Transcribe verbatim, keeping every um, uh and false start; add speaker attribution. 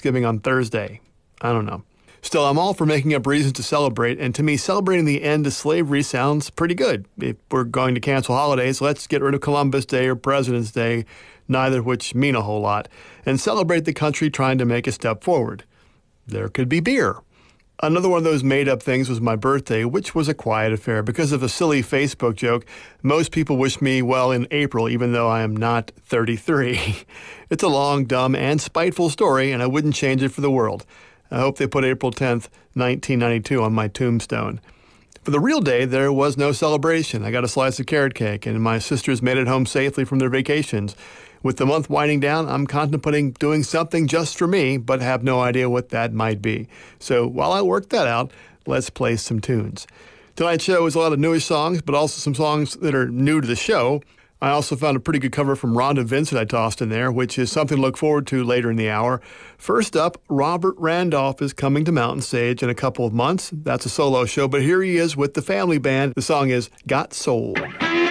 Speaker 1: Thanksgiving on Thursday. I don't know. Still, I'm all for making up reasons to celebrate, and to me, celebrating the end of slavery sounds pretty good. If we're going to cancel holidays, let's get rid of Columbus Day or President's Day, neither of which mean a whole lot, and celebrate the country trying to make a step forward. There could be beer. Another one of those made-up things was my birthday, which was a quiet affair. Because of a silly Facebook joke, most people wish me well in April, even though I am not thirty-three. It's a long, dumb, and spiteful story, and I wouldn't change it for the world. I hope they put April tenth, nineteen ninety-two on my tombstone. For the real day, there was no celebration. I got a slice of carrot cake, and my sisters made it home safely from their vacations. With the month winding down, I'm contemplating doing something just for me, but have no idea what that might be. So while I work that out, let's play some tunes. Tonight's show is a lot of newish songs, but also some songs that are new to the show. I also found a pretty good cover from Rhonda Vincent I tossed in there, which is something to look forward to later in the hour. First up, Robert Randolph is coming to Mountain Stage in a couple of months. That's a solo show, but here he is with the family band. The song is Got Soul.